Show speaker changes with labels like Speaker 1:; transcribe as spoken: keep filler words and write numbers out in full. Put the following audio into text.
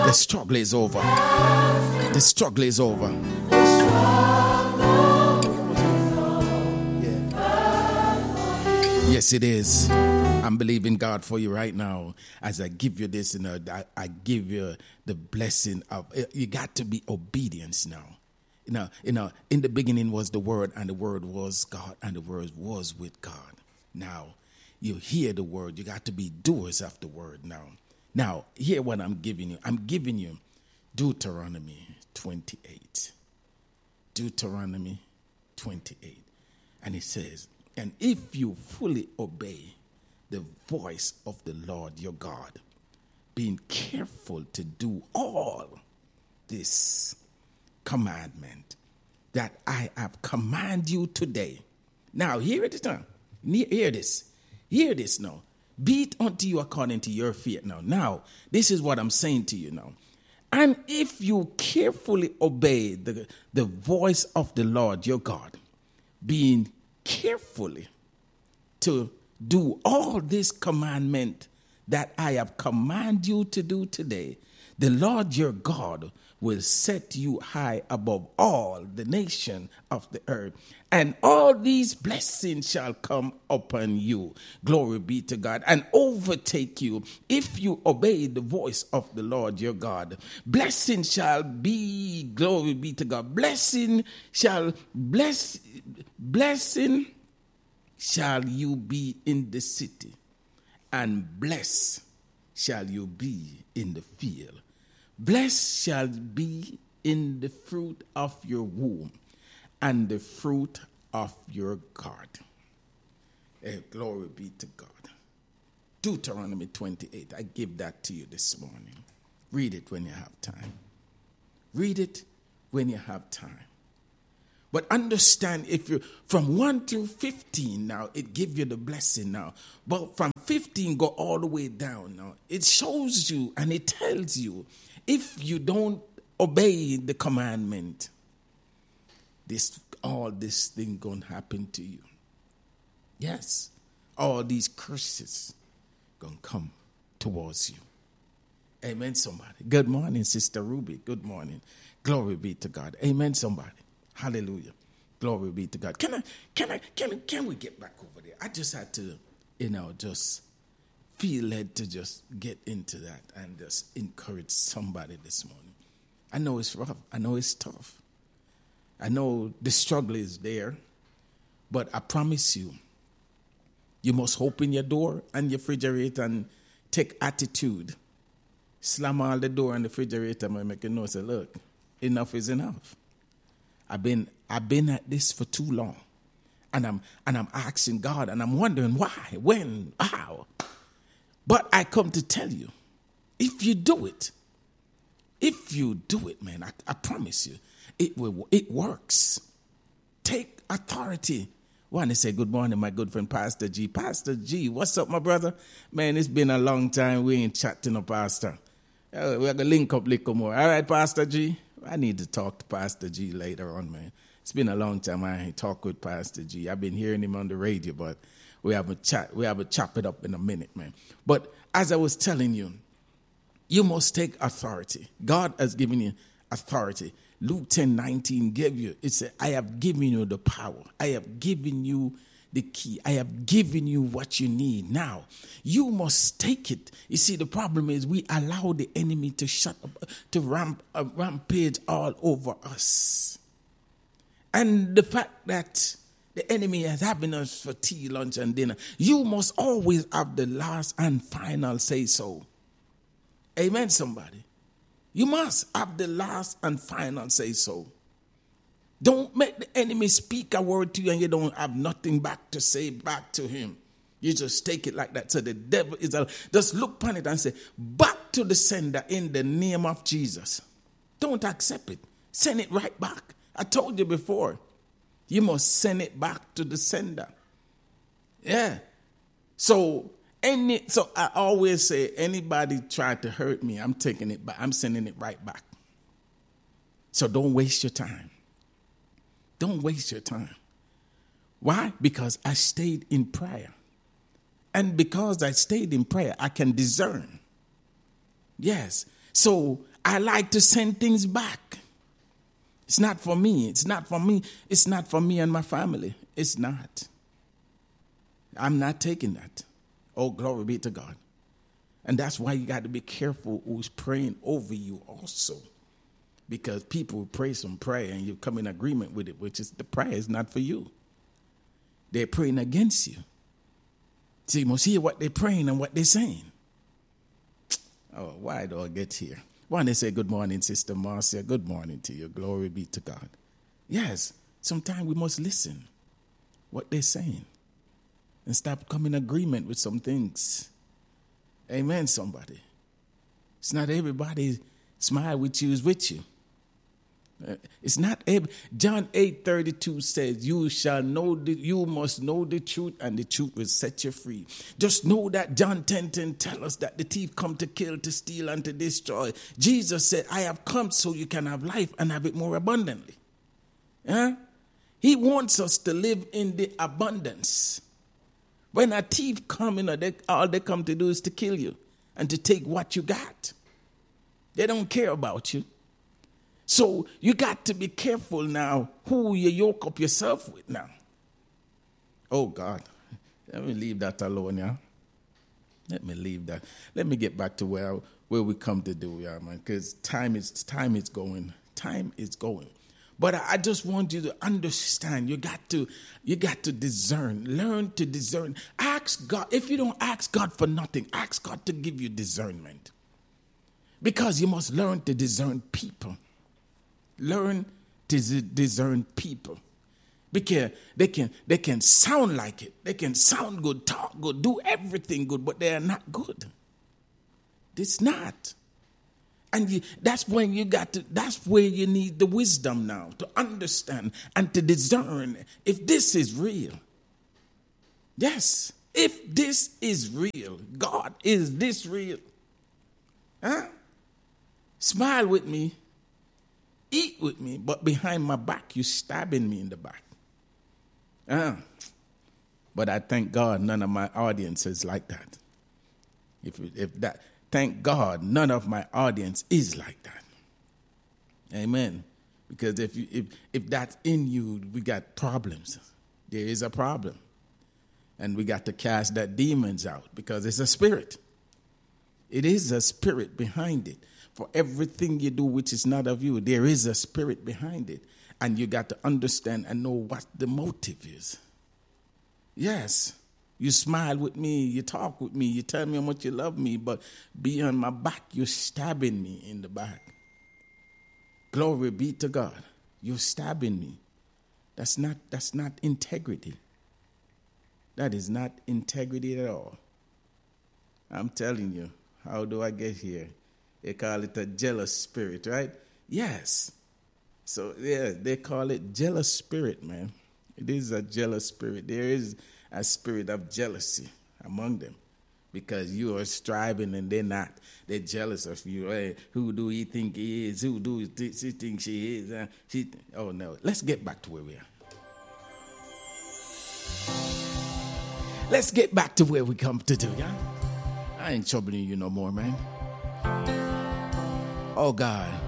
Speaker 1: The struggle is over. The struggle is over. Yes, it is. I'm believing God for you right now. As I give you this, you know, I, I give you the blessing of, you got to be obedience now. You know, you know, in the beginning was the Word, and the Word was God, and the Word was with God. Now, you hear the Word. You got to be doers of the Word now. Now, hear what I'm giving you. I'm giving you Deuteronomy twenty-eight. Deuteronomy twenty-eight. And it says, and if you fully obey the voice of the Lord your God, being careful to do all this commandment that I have commanded you today. Now, hear it now. Hear this. Hear this now. Be it unto you according to your faith now. Now, this is what I'm saying to you now. And if you carefully obey the, the voice of the Lord your God, being carefully to do all this commandment that I have commanded you to do today, the Lord your God will set you high above all the nation of the earth, and all these blessings shall come upon you. Glory be to God, and overtake you if you obey the voice of the Lord your God. Blessing shall be, glory be to God. Blessing shall bless, blessing shall you be in the city, and blessed shall you be in the field. Blessed shall be in the fruit of your womb and the fruit of your garden. Hey, glory be to God. Deuteronomy twenty-eight. I give that to you this morning. Read it when you have time. Read it when you have time. But understand, if you from one to fifteen now, it gives you the blessing now. But from fifteen go all the way down now. It shows you and it tells you, if you don't obey the commandment, this all this thing gonna happen to you. Yes, all these curses gonna come towards you. Amen, somebody. Good morning, Sister Ruby. Good morning. Glory be to God. Amen, somebody. Hallelujah. Glory be to God. Can I, can I, can, can we get back over there? I just had to, you know, just feel led to just get into that and just encourage somebody this morning. I know it's rough. I know it's tough. I know the struggle is there, but I promise you, you must open your door and your refrigerator and take attitude. Slam all the door and the refrigerator and make a note, say, look, enough is enough. I've been I've been at this for too long. And I'm and I'm asking God, and I'm wondering why, when, how. But I come to tell you, if you do it, if you do it, man, I, I promise you, it will it works. Take authority. Want to say good morning, my good friend Pastor G. Pastor G, what's up, my brother? Man, it's been a long time. We ain't chatting, no, Pastor. Uh, we're gonna link up a little more. All right, Pastor G. I need to talk to Pastor G later on, man. It's been a long time I ain't talked with Pastor G. I've been hearing him on the radio, but we have a chat. We have a chop it up in a minute, man. But as I was telling you, you must take authority. God has given you authority. Luke ten nineteen gave you, it said, I have given you the power. I have given you the key. I have given you what you need. Now, you must take it. You see, the problem is we allow the enemy to shut up, to ramp, uh, rampage all over us. And the fact that the enemy is having us for tea, lunch, and dinner, you must always have the last and final say so. Amen, somebody. You must have the last and final say so. Don't make the enemy speak a word to you and you don't have nothing back to say back to him. You just take it like that. So the devil is a, just look upon it and say, back to the sender in the name of Jesus. Don't accept it. Send it right back. I told you before. You must send it back to the sender. Yeah. So any so I always say, anybody try to hurt me, I'm taking it back. I'm sending it right back. So don't waste your time. Don't waste your time. Why? Because I stayed in prayer. And because I stayed in prayer, I can discern. Yes. So I like to send things back. It's not for me. It's not for me. It's not for me and my family. It's not. I'm not taking that. Oh, glory be to God. And that's why you got to be careful who's praying over you also. Because people pray some prayer and you come in agreement with it, which is the prayer is not for you. They're praying against you. So you must hear what they're praying and what they're saying. Oh, why do I get here? Why they say, good morning, Sister Marcia. Good morning to you. Glory be to God. Yes, sometimes we must listen what they're saying and stop coming in agreement with some things. Amen, somebody. It's not everybody smile with you is with you. It's not able. John eight thirty-two says, you shall know the, you must know the truth, and the truth will set you free. Just know that John ten ten tells us that the thief come to kill, to steal, and to destroy. Jesus said, I have come so you can have life and have it more abundantly. Huh? He wants us to live in the abundance. When a thief come in, they, all they come to do is to kill you and to take what you got. They don't care about you. So you got to be careful now who you yoke up yourself with now. Oh, God. Let me leave that alone, yeah? Let me leave that. Let me get back to where, where we come to do, yeah, man, because time is, time is going. Time is going. But I just want you to understand, you got to, you got to discern, learn to discern. Ask God. If you don't ask God for nothing, ask God to give you discernment. Because you must learn to discern people. Learn to discern people. Because they can, they can sound like it. They can sound good, talk good, do everything good, but they are not good. It's not. And you, that's when you got to, that's where you need the wisdom now to understand and to discern if this is real. Yes, if this is real. God, is this real? Huh? Smile with me. Eat with me, but behind my back, you stabbing me in the back. Uh, but I thank God none of my audience is like that. If if that, thank God none of my audience is like that. Amen. Because if you if if that's in you, we got problems. There is a problem, and we got to cast that demons out because it's a spirit. It is a spirit behind it. For everything you do which is not of you, there is a spirit behind it. And you got to understand and know what the motive is. Yes, you smile with me, you talk with me, you tell me how much you love me, but behind my back, you're stabbing me in the back. Glory be to God. You're stabbing me. That's not, that's not integrity. That is not integrity at all. I'm telling you, how do I get here? They call it a jealous spirit, right? Yes. So, yeah, they call it jealous spirit, man. It is a jealous spirit. There is a spirit of jealousy among them because you are striving and they're not. They're jealous of you. Hey, who do he think he is? Who do he think she is? Uh, she th- oh, no. Let's get back to where we are. Let's get back to where we come to do, yeah? I ain't troubling you no more, man. Oh, God.